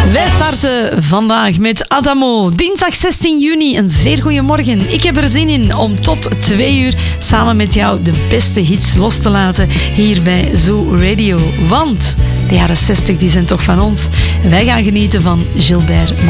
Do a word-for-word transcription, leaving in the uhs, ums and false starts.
Wij starten vandaag met Adamo. Dinsdag zestien juni, een zeer goede morgen. Ik heb er zin in om tot twee uur samen met jou de beste hits los te laten hier bij Zoo Radio. Want de jaren zestig die zijn toch van ons. Wij gaan genieten van Gilbert Montagnier.